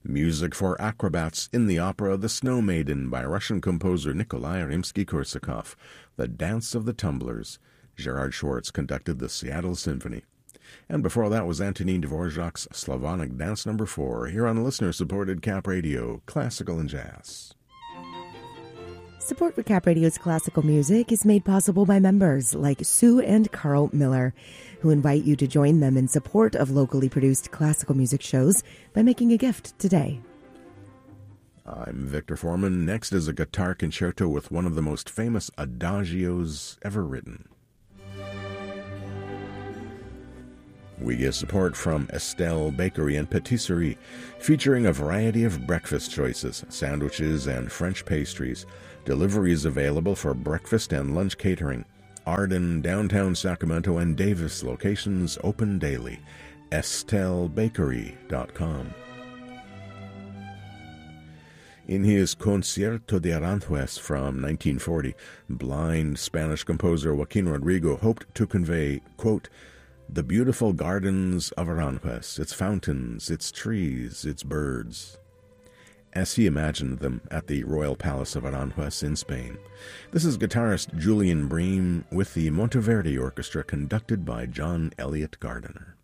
Music for acrobats in the opera The Snow Maiden by Russian composer Nikolai Rimsky-Korsakov. The Dance of the Tumblers. Gerard Schwartz conducted the Seattle Symphony. And before that was Antonin Dvorak's Slavonic Dance No. 4, here on listener-supported Cap Radio, Classical and Jazz. Support for Cap Radio's classical music is made possible by members like Sue and Carl Miller, who invite you to join them in support of locally produced classical music shows by making a gift today. I'm Victor Foreman. Next is a guitar concerto with one of the most famous adagios ever written. We get support from Estelle Bakery and Patisserie, featuring a variety of breakfast choices, sandwiches, and French pastries. Delivery is available for breakfast and lunch catering. Arden, downtown Sacramento, and Davis locations open daily. EstelleBakery.com. In his Concierto de Aranjuez from 1940, blind Spanish composer Joaquin Rodrigo hoped to convey, quote, the beautiful gardens of Aranjuez, its fountains, its trees, its birds, as he imagined them at the Royal Palace of Aranjuez in Spain. This is guitarist Julian Bream with the Monteverdi Orchestra conducted by John Elliott Gardiner.